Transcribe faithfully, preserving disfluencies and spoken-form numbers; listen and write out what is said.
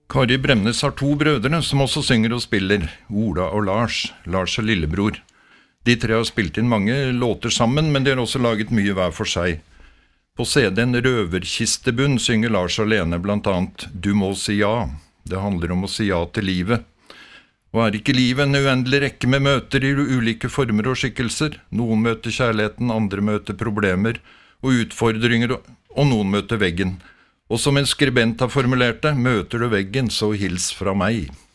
Kari Bremnes har to brødre som også synger og spiller, Ola og Lars, Lars er lillebror. De tre har spilt inn mange låter sammen, men de har også laget mye hver for seg. På C D-en Røverkistebunn synger Lars alene blant annet Du må si ja. Det handler om å si ja til livet. Og er ikke livet en uendelig rekke med møter i ulike former og skikkelser? Noen møter kjærligheten, andre møter problemer og utfordringer, og noen møter veggen. Og som en skribent har formulert det, møter du veggen, så hils fra meg.